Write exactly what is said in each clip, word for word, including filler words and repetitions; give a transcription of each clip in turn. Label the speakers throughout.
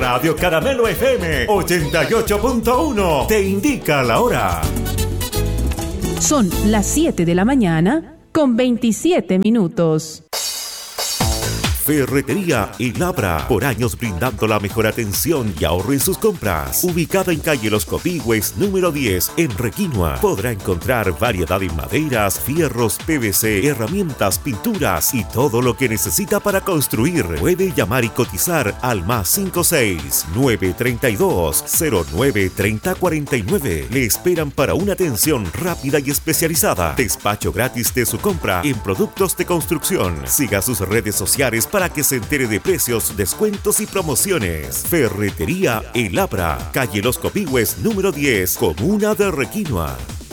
Speaker 1: Radio Caramelo F M ochenta y ocho punto uno te indica la hora.
Speaker 2: Son las siete de la mañana con veintisiete minutos.
Speaker 1: Ferretería El Abra, por años brindando la mejor atención y ahorro en sus compras. Ubicada en calle Los Copigües, número diez, en Requinoa. Podrá encontrar variedad en maderas, fierros, P V C, herramientas, pinturas y todo lo que necesita para construir. Puede llamar y cotizar al más cinco seis, nueve tres dos, cero nueve tres cero cuatro nueve. Le esperan para una atención rápida y especializada. Despacho gratis de su compra en productos de construcción. Siga sus redes sociales para para que se entere de precios, descuentos y promociones. Ferretería El Abra, calle Los Copigües, número diez, comuna de Requinoa.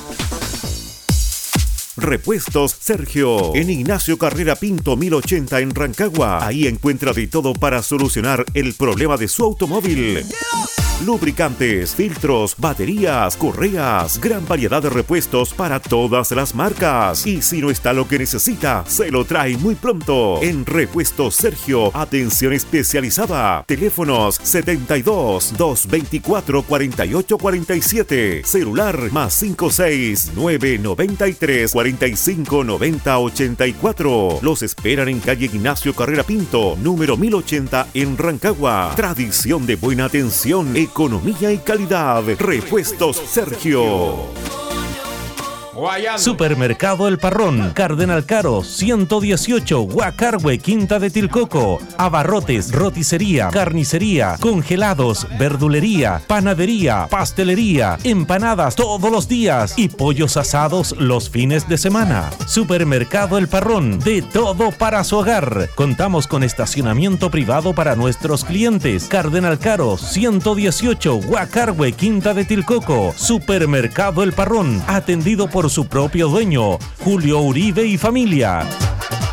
Speaker 1: Repuestos Sergio, en Ignacio Carrera Pinto mil ochenta en Rancagua. Ahí encuentra de todo para solucionar el problema de su automóvil. Lubricantes, filtros, baterías, correas, gran variedad de repuestos para todas las marcas. Y si no está lo que necesita, se lo trae muy pronto. En Repuestos Sergio, atención especializada. Teléfonos setenta y dos, doscientos veinticuatro, cuarenta y ocho cuarenta y siete. Celular más cinco seis, nueve nueve tres, cuarenta y cinco noventa ochenta y cuatro. Los esperan en calle Ignacio Carrera Pinto, número mil ochenta en Rancagua. Tradición de buena atención, economía y calidad. Repuestos Sergio.
Speaker 3: Supermercado El Parrón, Cardenal Caro, ciento dieciocho, Huacarhue, Quinta de Tilcoco. Abarrotes, roticería, carnicería, congelados, verdulería, panadería, pastelería, empanadas todos los días y pollos asados los fines de semana. Supermercado El Parrón, de todo para su hogar. Contamos con estacionamiento privado para nuestros clientes. Cardenal Caro, ciento dieciocho, Huacarhue, Quinta de Tilcoco. Supermercado El Parrón, atendido por su propio dueño, Julio Uribe y familia.